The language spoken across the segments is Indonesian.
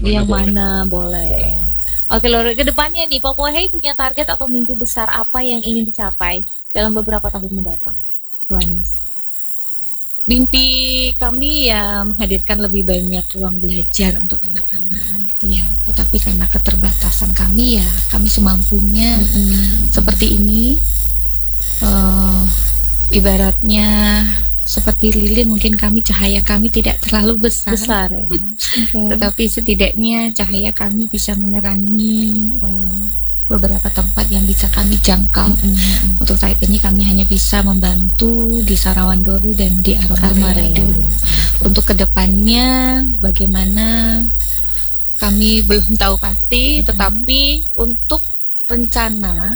Yang boleh. mana boleh. Oke, Lore, ke depannya nih, Papua Hey punya target atau mimpi besar apa yang ingin dicapai dalam beberapa tahun mendatang? Bu Anis. Mimpi kami ya menghadirkan lebih banyak ruang belajar untuk anak-anak, ya. Tetapi karena keterbatasan kami ya, kami semampunya seperti ini. Ibaratnya seperti lilin, mungkin cahaya kami tidak terlalu besar, Besar ya. Oke. tetapi setidaknya cahaya kami bisa menerangi beberapa tempat yang bisa kami jangkau. Untuk saat ini kami hanya bisa membantu di Sarawandori dan di Aromarea dulu. Untuk kedepannya bagaimana kami belum tahu pasti, tetapi untuk rencana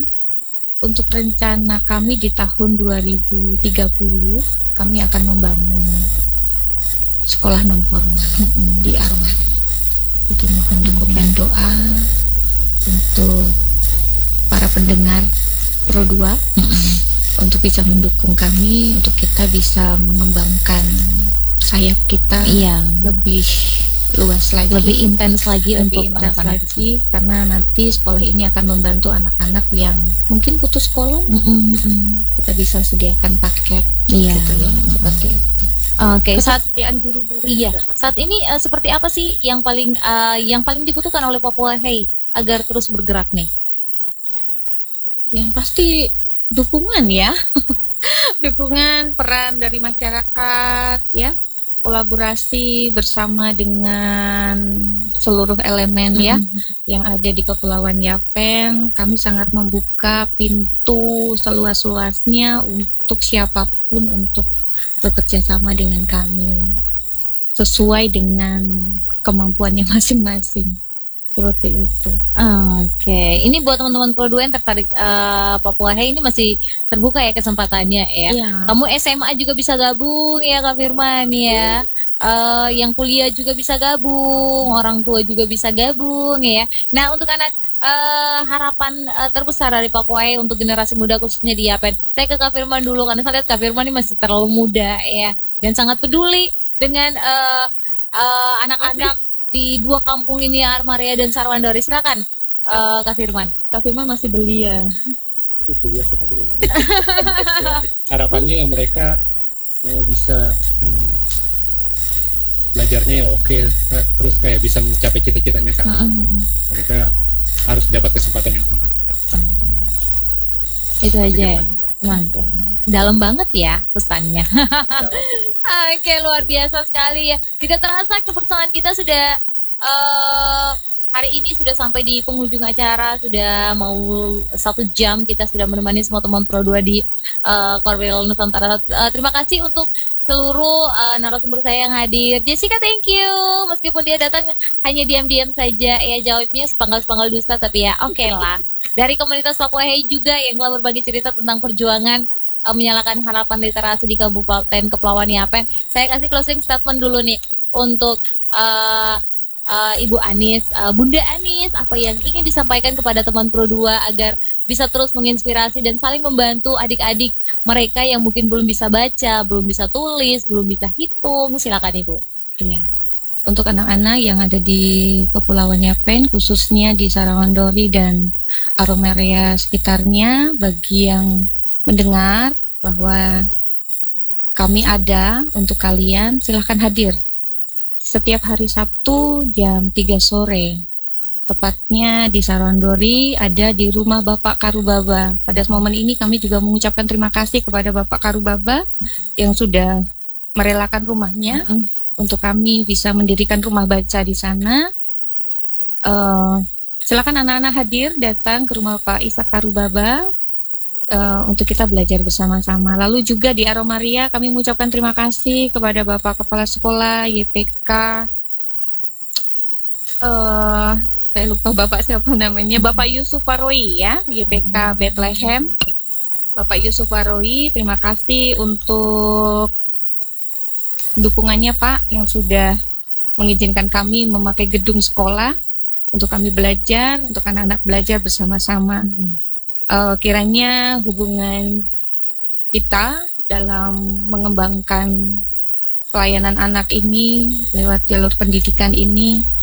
kami di tahun 2030 kami akan membangun sekolah non formal di Aromarea. Itu mohon dukungan doa untuk para pendengar Pro 2 untuk bisa mendukung kami, untuk kita bisa mengembangkan sayap kita lebih luas lagi, Lebih intens lagi untuk intens anak-anak. lagi, karena nanti sekolah ini akan membantu anak-anak yang mungkin putus sekolah. Kita bisa sediakan paket gitu ya, seperti itu. Oke, saat Kesediaan guru-guru. saat ini seperti apa sih yang paling dibutuhkan oleh Papua Hey agar terus bergerak nih? Yang pasti dukungan ya. Dukungan, peran dari masyarakat ya, kolaborasi bersama dengan seluruh elemen ya yang ada di Kepulauan Yapen. Kami sangat membuka pintu seluas-luasnya untuk siapapun untuk bekerja sama dengan kami sesuai dengan kemampuannya masing-masing. Seperti itu. Oke, ini buat teman-teman Pro 2 yang tertarik Papua Hey, ini masih terbuka ya kesempatannya ya. Kamu SMA juga bisa gabung ya Kak Firman ya. Yang kuliah juga bisa gabung, orang tua juga bisa gabung ya. Nah, untuk anak harapan terbesar dari Papua Hey untuk generasi muda khususnya di Yapen. Saya ke Kak Firman dulu karena saya lihat Kak Firman ini masih terlalu muda ya dan sangat peduli dengan anak-anak di dua kampung ini, Aromarea dan Sarawandori. Silakan Kak Firman. Kak Firman masih belia. Itu kuliah sekali ya. Harapannya yang mereka bisa belajarnya ya oke, terus kayak bisa mencapai cita-citanya kan. Mereka harus dapat kesempatan yang sama kita. Itu aja ya. Dalam banget ya pesannya. Oke, luar biasa sekali ya. Tidak terasa kebersamaan kita sudah hari ini sudah sampai di penghujung acara. Sudah mau 1 jam kita sudah menemani semua teman Pro 2 di Korwil Nusantara. Terima kasih untuk seluruh narasumber saya yang hadir. Jessica, thank you. Meskipun dia datang hanya diam-diam saja ya, jawabnya sepanggal-sepanggal dusta, tapi ya oke lah. Dari komunitas Papua Hey juga yang telah berbagi cerita tentang perjuangan menyalakan harapan literasi di Kabupaten Kepulauan Yapen. Saya kasih closing statement dulu nih untuk Ibu Anis, Bunda Anis, apa yang ingin disampaikan kepada teman Pro 2 agar bisa terus menginspirasi dan saling membantu adik-adik mereka yang mungkin belum bisa baca, belum bisa tulis, belum bisa hitung. Silakan Ibu. Iya. Untuk anak-anak yang ada di Kepulauan Yapen, khususnya di Sarawandori dan Aromarea sekitarnya, bagi yang mendengar bahwa kami ada untuk kalian, silahkan hadir setiap hari Sabtu jam 3 sore. Tepatnya di Sarawandori, ada di rumah Bapak Karubaba. Pada momen ini kami juga mengucapkan terima kasih kepada Bapak Karubaba yang sudah merelakan rumahnya untuk kami bisa mendirikan rumah baca di sana. Silakan anak-anak hadir datang ke rumah Pak Ishak Karubaba untuk kita belajar bersama-sama. Lalu juga di Aromarea kami mengucapkan terima kasih kepada Bapak Kepala Sekolah YPK. Saya lupa Bapak siapa namanya, Bapak Yusuf Faroi ya, YPK Bethlehem. Bapak Yusuf Faroi, terima kasih untuk dukungannya Pak, yang sudah mengizinkan kami memakai gedung sekolah untuk kami belajar, untuk anak-anak belajar bersama-sama. Kiranya hubungan kita dalam mengembangkan pelayanan anak ini lewat jalur pendidikan ini